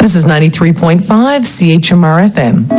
This is 93.5 CHMR FM.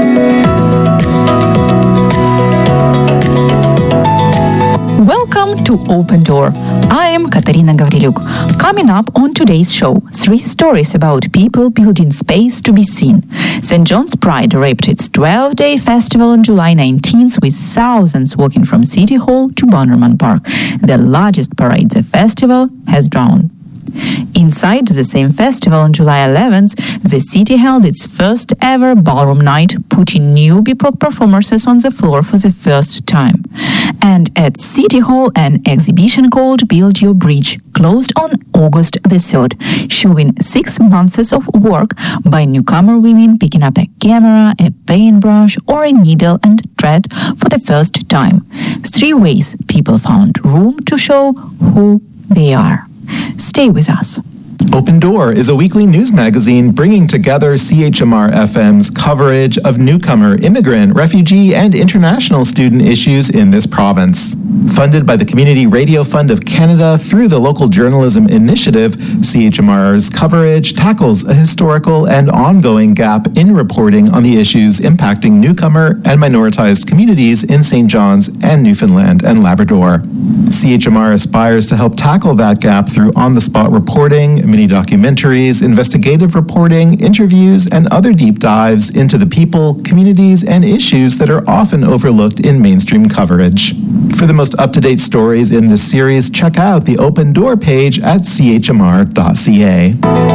Welcome to Open Door. I am Katarina Gavrilyuk. Coming up on today's show, 3 stories about people building space to be seen. St. John's Pride wrapped its 12-day festival on July 19th with thousands walking from City Hall to Bannerman Park, the largest parade the festival has drawn. Inside the same festival on July 11th, the city held its first ever ballroom night, putting new BIPOC performances on the floor for the first time. And at City Hall, an exhibition called Build Your Bridge closed on August the 3rd, showing 6 months of work by newcomer women picking up a camera, a paintbrush, or a needle and thread for the first time. 3 ways people found room to show who they are. Stay with us. Open Door is a weekly news magazine bringing together CHMR-FM's coverage of newcomer, immigrant, refugee, and international student issues in this province. Funded by the Community Radio Fund of Canada through the Local Journalism Initiative, CHMR's coverage tackles a historical and ongoing gap in reporting on the issues impacting newcomer and minoritized communities in St. John's and Newfoundland and Labrador. CHMR aspires to help tackle that gap through on-the-spot reporting, mini-documentaries, investigative reporting, interviews, and other deep dives into the people, communities, and issues that are often overlooked in mainstream coverage. For the most up-to-date stories in this series, check out the Open Door page at chmr.ca.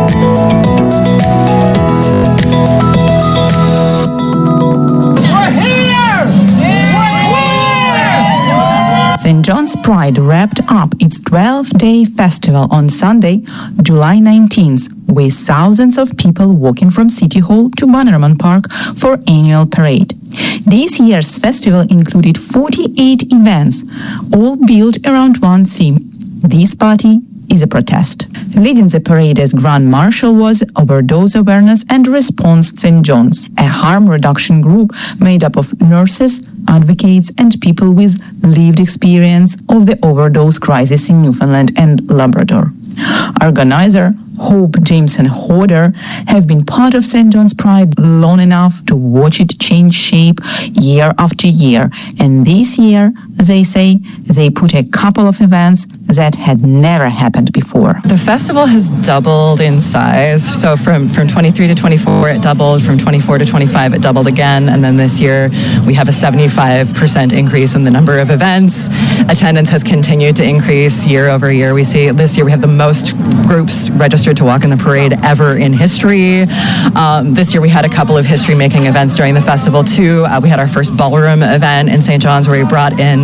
St. John's Pride wrapped up its 12-day festival on Sunday, July 19th, with thousands of people walking from City Hall to Bannerman Park for annual parade. This year's festival included 48 events, all built around one theme. This party is a protest. Leading the parade as Grand Marshal was Overdose Awareness and Response St. John's, a harm reduction group made up of nurses, advocates, and people with lived experience of the overdose crisis in Newfoundland and Labrador. Organizer Hope Jameson Hodder have been part of St. John's Pride long enough to watch it change shape year after year. And this year, they say, they put a couple of events that had never happened before. The festival has doubled in size. So from 23 to 24, it doubled. From 24 to 25, it doubled again. And then this year, we have a 75% increase in the number of events. Attendance has continued to increase year over year. We see this year we have the most groups registered to walk in the parade ever in history. This year we had a couple of history-making events during the festival too. We had our first ballroom event in St. John's where we brought in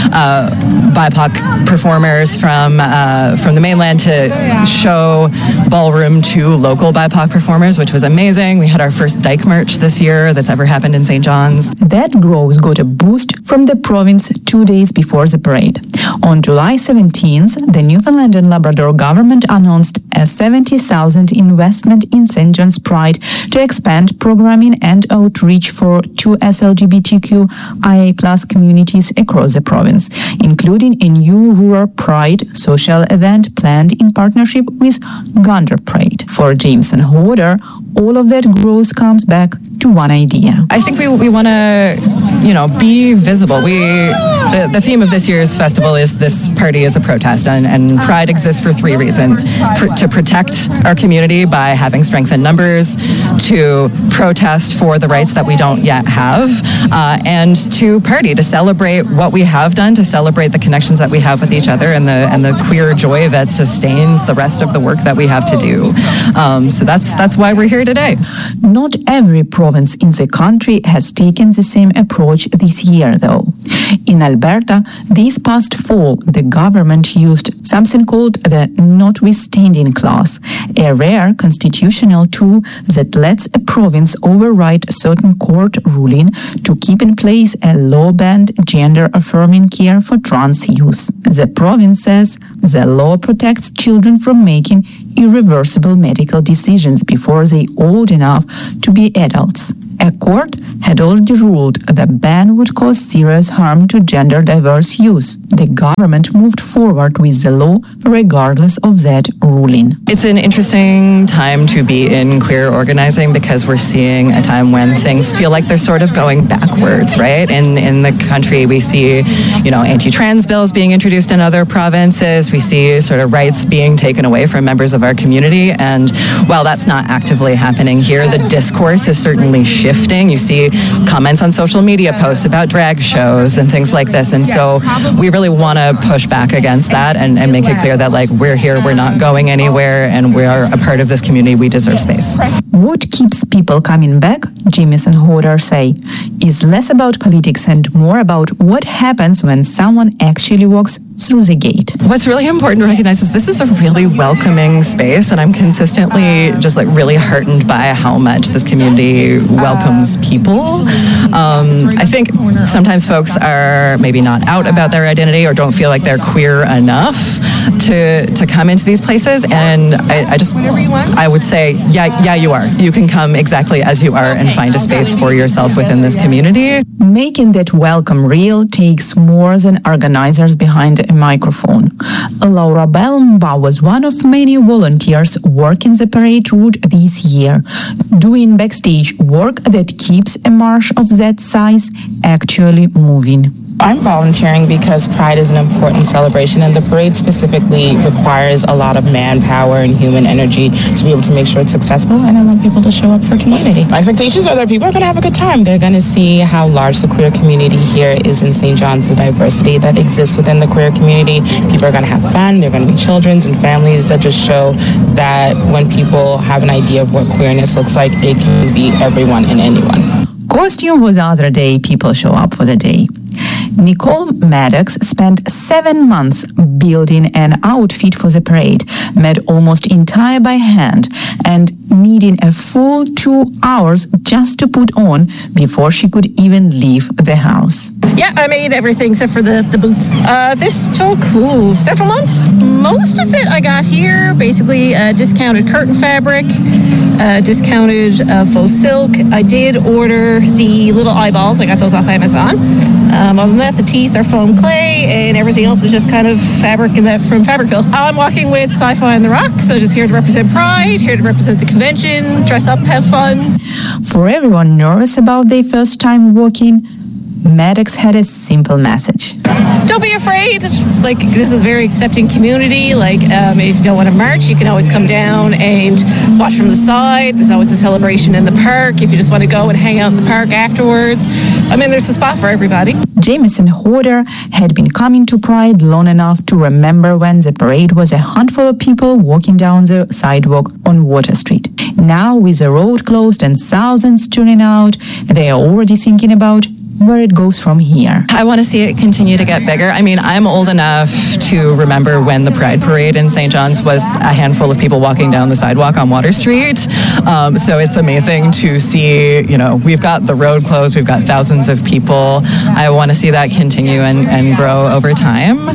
BIPOC performers from the mainland to show ballroom to local BIPOC performers, which was amazing. We had our first Dyke March this year that's ever happened in St. John's. That growth got a boost from the province 2 days before the parade. On July 17th, the Newfoundland and Labrador government announced a 70,000 investment in St. John's Pride to expand programming and outreach for 2 LGBTQIA+ communities across the province, including a new Rural Pride social event planned in partnership with Gander Pride. For Jameson Hodder, all of that growth comes back to one idea. I think we want to, be visible. The theme of this year's festival is this party is a protest, and Pride exists for 3 reasons. To protect our community by having strength in numbers, to protest for the rights that we don't yet have, and to party, to celebrate what we have done, to celebrate the connections that we have with each other and the queer joy that sustains the rest of the work that we have to do. So that's why we're here today. Not every province in the country has taken the same approach this year, though. In Alberta, this past fall, the government used something called the notwithstanding clause, a rare constitutional tool that lets a province override certain court ruling to keep in place a law-banned gender-affirming care for trans youth. The province says the law protects children from making irreversible medical decisions before they're old enough to be adults. A court had already ruled the ban would cause serious harm to gender diverse youth. The government moved forward with the law regardless of that ruling. It's an interesting time to be in queer organizing because we're seeing a time when things feel like they're sort of going backwards, right? In the country, we see, anti-trans bills being introduced in other provinces. We see sort of rights being taken away from members of our community. And while that's not actively happening here, the discourse is certainly shifting. You see comments on social media posts about drag shows and things like this. And so we really want to push back against that and make it clear that we're here, we're not going anywhere, and we are a part of this community. We deserve space. What keeps people coming back, Jameson Hodder say, is less about politics and more about what happens when someone actually walks through the gate. What's really important to recognize is this is a really welcoming space, and I'm consistently just really heartened by how much this community welcomes people. I think sometimes folks are maybe not out about their identity or don't feel like they're queer enough to come into these places, and I would say, yeah, you are. You can come exactly as you are and find a space for yourself within this community. Making that welcome real takes more than organizers behind a microphone. Laura Bellenbaugh was one of many volunteers working the parade route this year, doing backstage work that keeps a march of that size actually moving. I'm volunteering because Pride is an important celebration, and the parade specifically requires a lot of manpower and human energy to be able to make sure it's successful, and I want people to show up for community. My expectations are that people are going to have a good time. They're going to see how large the queer community here is in St. John's, the diversity that exists within the queer community. People are going to have fun. They're going to be children and families that just show that when people have an idea of what queerness looks like, it can be everyone and anyone. Costume was the other day people show up for the day. Nicole Maddox spent 7 months building an outfit for the parade, made almost entire by hand, and needing a full 2 hours just to put on before she could even leave the house. Yeah, I made everything except for the boots. This took several months. Most of it I got here, basically discounted curtain fabric, discounted faux silk. I did order the little eyeballs. I got those off Amazon. Other than that, the teeth are foam clay, and everything else is just kind of fabric from Fabricville. I'm walking with Sci-Fi on the Rock, so just here to represent Pride, here to represent the convention, dress up, have fun. For everyone nervous about their first time walking, Maddox had a simple message. Don't be afraid. This is a very accepting community. If you don't want to march, you can always come down and watch from the side. There's always a celebration in the park. If you just want to go and hang out in the park afterwards, there's a spot for everybody. Jameson Hodder had been coming to Pride long enough to remember when the parade was a handful of people walking down the sidewalk on Water Street. Now, with the road closed and thousands tuning out, they are already thinking about where it goes from here. I want to see it continue to get bigger. I'm old enough to remember when the Pride Parade in St. John's was a handful of people walking down the sidewalk on Water Street. So it's amazing to see, we've got the road closed, we've got thousands of people. I want to see that continue and grow over time.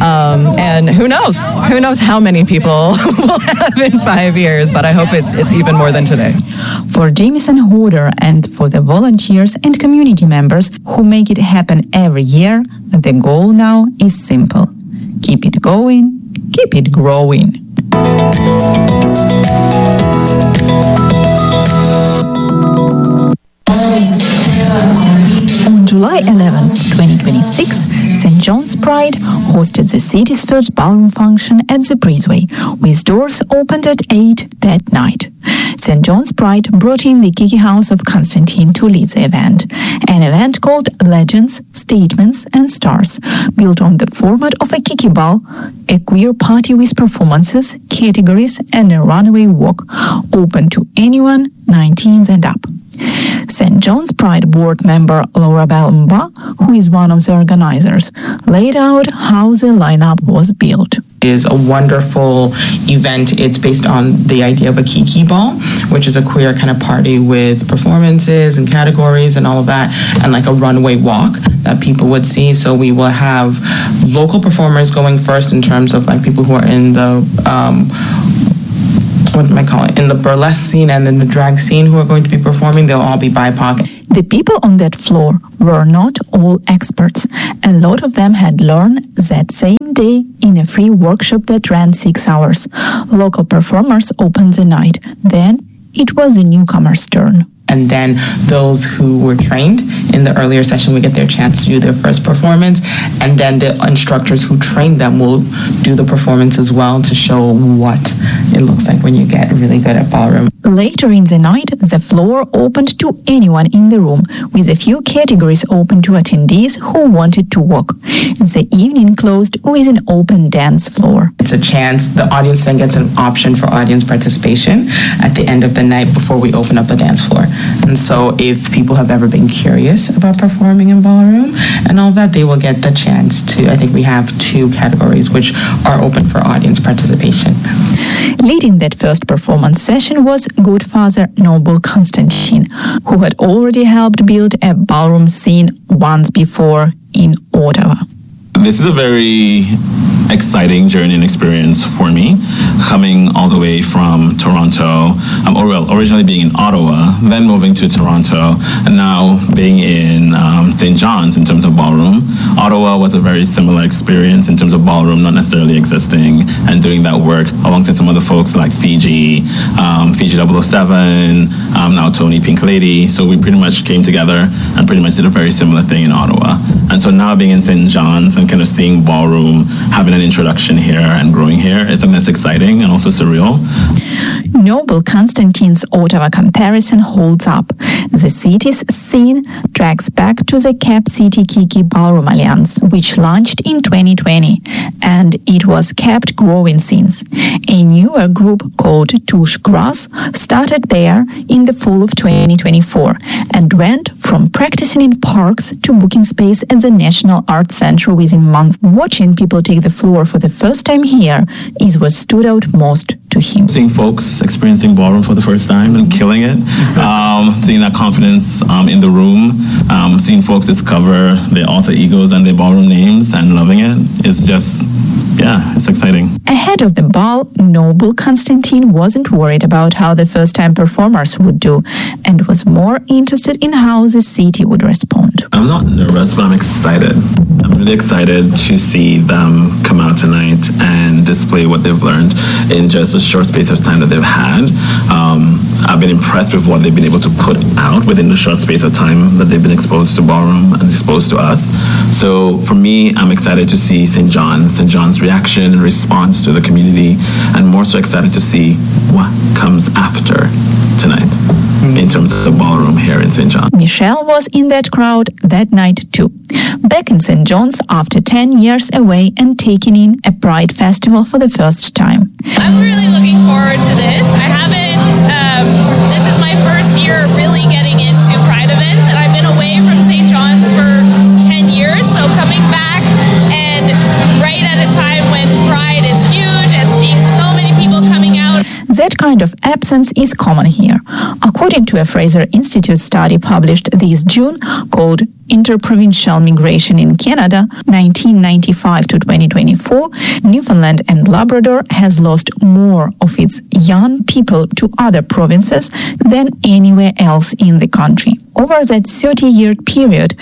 And who knows how many people we'll have in 5 years, but I hope it's even more than today. For Jameson Hodder and for the volunteers and community members who make it happen every year, the goal now is simple. Keep it going, keep it growing. On July 11th, 2026, St. John's Pride hosted the city's first ballroom function at the Breezeway, with doors opened at 8 that night. St. John's Pride brought in the Kiki House of Constantine to lead the event, an event called Legends, Statements and Stars, built on the format of a Kiki Ball, a queer party with performances, categories and a runaway walk, open to anyone 19 and up. St. John's Pride board member Laura Bellenbaugh, who is one of the organizers, laid out how the lineup was built. Is a wonderful event. It's based on the idea of a Kiki Ball, which is a queer kind of party with performances and categories and all of that, and like a runway walk that people would see. So we will have local performers going first in terms of like people who are in the in the burlesque scene and in the drag scene who are going to be performing. They'll all be BIPOC. The people on that floor were not all experts. A lot of them had learned that same day in a free workshop that ran 6 hours. Local performers opened the night. Then it was the newcomers' turn. And then those who were trained in the earlier session would get their chance to do their first performance. And then the instructors who trained them will do the performance as well to show what it looks like when you get really good at ballroom. Later in the night, the floor opened to anyone in the room, with a few categories open to attendees who wanted to walk. The evening closed with an open dance floor. It's a chance. The audience then gets an option for audience participation at the end of the night before we open up the dance floor. And so if people have ever been curious about performing in ballroom and all that, they will get the chance to. I think we have 2 categories which are open for audience participation. Leading that first performance session was Godfather Noble Constantine, who had already helped build a ballroom scene once before in Ottawa. This is a very exciting journey and experience for me, coming all the way from Toronto, originally being in Ottawa, then moving to Toronto, and now being in St. John's in terms of ballroom. Ottawa was a very similar experience in terms of ballroom not necessarily existing, and doing that work alongside some other folks like Fiji 007, now Tony Pink Lady. So we pretty much came together and pretty much did a very similar thing in Ottawa. And so now being in St. John's and kind of seeing ballroom, having an introduction here and growing here, it's something that's exciting and also surreal. Noble Constantine's Ottawa comparison holds up. The city's scene tracks back to the Cap City Kiki Ballroom Alliance, which launched in 2020, and it was kept growing since. A newer group called Touche Grass started there in the fall of 2024 and went from practicing in parks to booking space at the National Arts Centre within months. Watching people take the floor for the first time here is what stood out most to him. Seeing folks experiencing ballroom for the first time and killing it, seeing that confidence in the room, seeing folks discover their alter egos and their ballroom names and loving it, it's just, yeah, it's exciting. Ahead of the ball, Noble Constantine wasn't worried about how the first-time performers would do and was more interested in how the city would respond. I'm not nervous, but I'm excited. I'm really excited to see them come out tonight and display what they've learned in just a short space of time that they've had. I've been impressed with what they've been able to put out within the short space of time that they've been exposed to ballroom and exposed to us. So for me, I'm excited to see St. John's reaction and response to the community, and more so excited to see what comes after tonight in terms of the ballroom here in St. John's. Michelle was in that crowd that night too. Back in St. John's after 10 years away and taking in a Pride Festival for the first time. I'm really looking forward to this. This is my first year really getting into Pride events, and I've been away from St. John's for 10 years, so coming back and right at a time when Pride is huge and seeing so many people coming out. That kind of absence is common here. According to a Fraser Institute study published this June called Interprovincial Migration in Canada, 1995 to 2024, Newfoundland and Labrador has lost more of its young people to other provinces than anywhere else in the country. Over that 30-year period,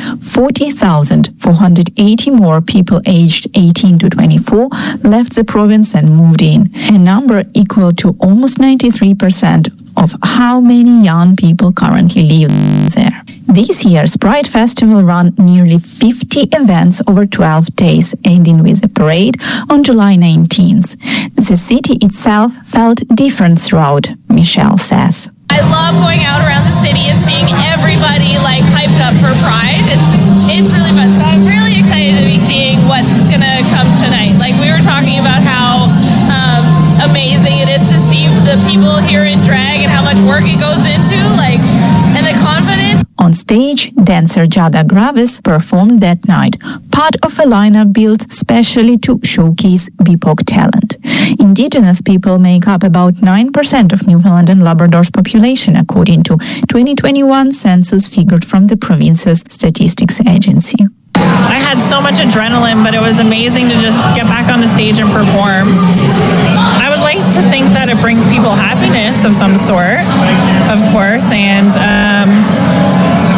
40,480 more people aged 18 to 24 left the province and moved in, a number equal to almost 93% of how many young people currently live there. This year's Pride Festival ran nearly 50 events over 12 days, ending with a parade on July 19th. The city itself felt different throughout, Michelle says. I love going out around the city and seeing everybody like hyped up for Pride. It's really fun. So I'm really excited to be seeing what's gonna come tonight. Like we were talking about how amazing it is to see the people here in drag and how much work it goes into, and the confidence. On stage, dancer Jada Gravis performed that night, part of a lineup built specially to showcase BIPOC talent. Indigenous people make up about 9% of Newfoundland and Labrador's population, according to 2021 census figured from the province's statistics agency. I had so much adrenaline, but it was amazing to just get back on the stage and perform. I would like to think that it brings people happiness of some sort, of course, and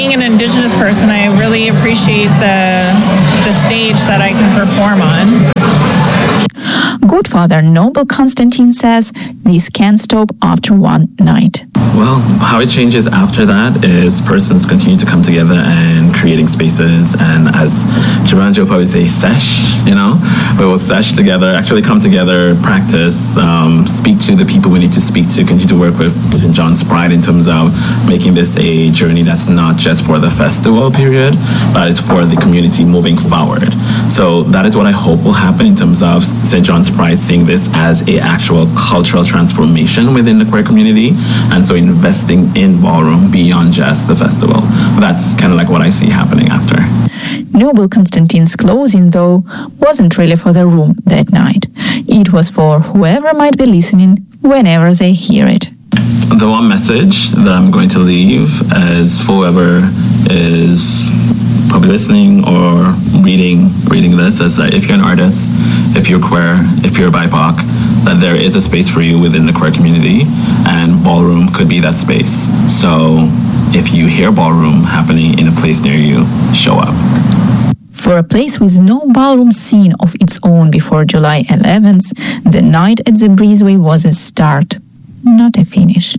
being an Indigenous person, I really appreciate the stage that I can perform on. Godfather Noble Constantine says this can't stop after one night. Well, how it changes after that is persons continue to come together and creating spaces, and as Javanja will probably say, sesh, we will sesh together, actually come together, practice, speak to the people we need to speak to, continue to work with St. John's Pride in terms of making this a journey that's not just for the festival period, but it's for the community moving forward. So that is what I hope will happen in terms of St. John's Pride, seeing this as a actual cultural transformation within the queer community, and so investing in ballroom beyond just the festival. That's kind of like what I see happening after. Noble Constantine's closing, though, wasn't really for the room that night. It was for whoever might be listening whenever they hear it. The one message that I'm going to leave is for whoever is probably listening or reading this, is that if you're an artist, if you're queer, if you're BIPOC, that there is a space for you within the queer community, and ballroom could be that space. So if you hear ballroom happening in a place near you, show up. For a place with no ballroom scene of its own before July 11th, the night at the Breezeway was a start, not a finish.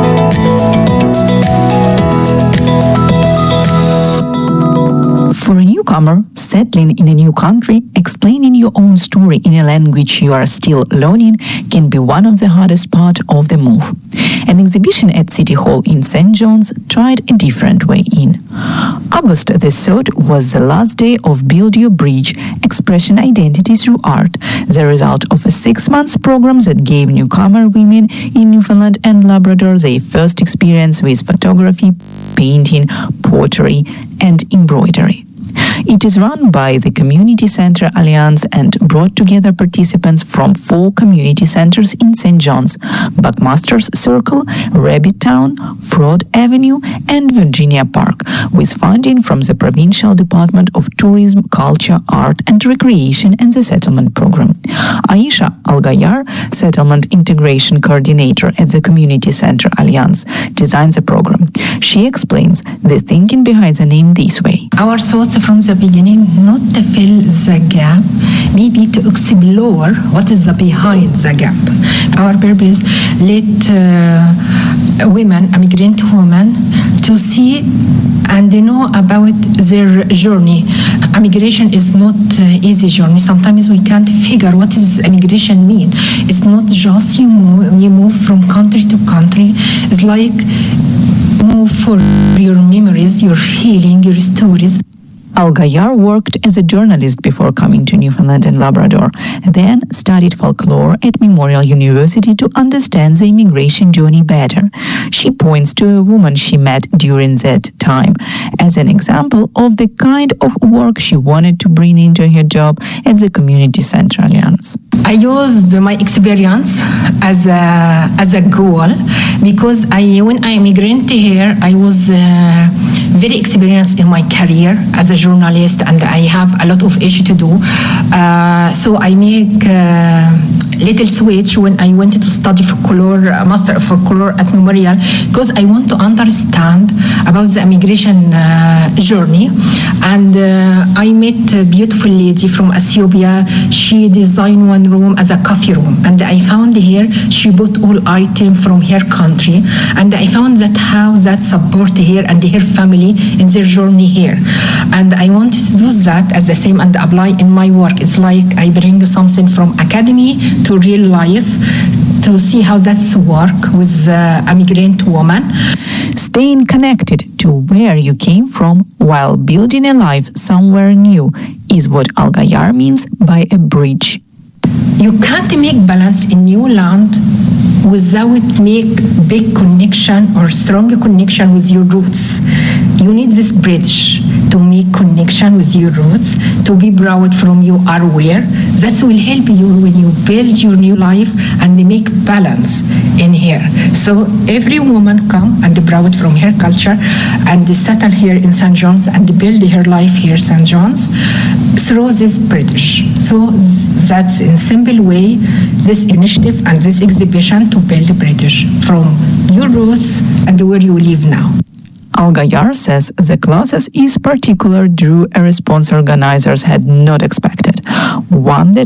For a newcomer, settling in a new country, explaining your own story in a language you are still learning can be one of the hardest parts of the move. An exhibition at City Hall in St. John's tried a different way in. August the 3rd was the last day of Build Your Bridge, Expression Identity Through Art, the result of a 6-month program that gave newcomer women in Newfoundland and Labrador their first experience with photography, painting, pottery, and embroidery. It is run by the Community Center Alliance and brought together participants from 4 community centers in St. John's: Buckmasters Circle, Rabbit Town, Fraud Avenue, and Virginia Park, with funding from the Provincial Department of Tourism, Culture, Art and Recreation and the Settlement Program. Aisha Algayar, Settlement Integration Coordinator at the Community Center Alliance, designed the program. She explains the thinking behind the name this way. Our thoughts from the beginning, not to fill the gap, maybe to explore what is behind the gap. Our purpose, let women, immigrant women, to see and know about their journey. Immigration is not an easy journey. Sometimes we can't figure what does immigration mean. It's not just you move from country to country. It's like move for your memories, your feeling, your stories. Algayar worked as a journalist before coming to Newfoundland and Labrador, then studied folklore at Memorial University to understand the immigration journey better. She points to a woman she met during that time as an example of the kind of work she wanted to bring into her job at the Community Center Alliance. I used my experience as a goal because when I immigrated here, I was very experienced in my career as a journalist, and I have a lot of issues to do. So I make little switch when I went to study folklore, Master of Folklore at Memorial, because I want to understand about the immigration journey. And I met a beautiful lady from Ethiopia. She designed one room as a coffee room, and I found here she bought all items from her country, and I found that how that support her and her family in their journey here. And I wanted to do that as the same and apply in my work. It's like I bring something from academy to real life to see how that's work with immigrant woman. Staying connected to where you came from while building a life somewhere new is what Algayar means by a bridge. You can't make balance in new land without make big connection or strong connection with your roots. You need this bridge to make connection with your roots, to be proud from you are where. That will help you when you build your new life and make balance in here. So every woman come and proud from her culture and settle here in St. John's and build her life here in St. John's through this bridge. So that's in simple way, this initiative and this exhibition to build a bridge from your roots and where you live now. Olga Yar says the classes is particular drew a response organizers had not expected, one that